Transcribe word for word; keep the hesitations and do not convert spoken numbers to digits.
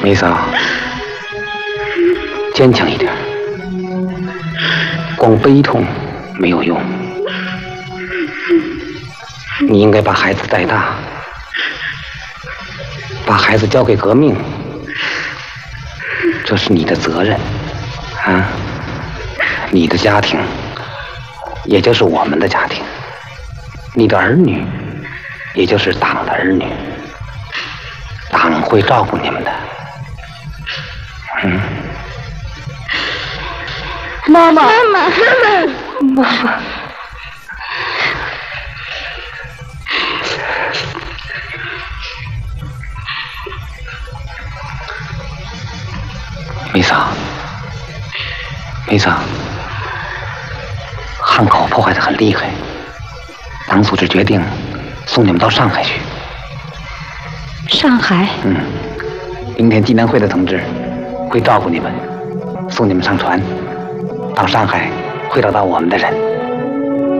梅嫂，坚强一点，光悲痛没有用，你应该把孩子带大，把孩子交给革命，这是你的责任啊！你的家庭，也就是我们的家庭，你的儿女，也就是党的儿女，党会照顾你们的。嗯， 妈妈， 妈妈， 妈妈， 梅嫂，梅嫂，汉口破坏的很厉害，党组织决定送你们到上海去。 上海？ 嗯，明天济南会的同志会照顾你们，送你们上船，到上海会找到我们的人。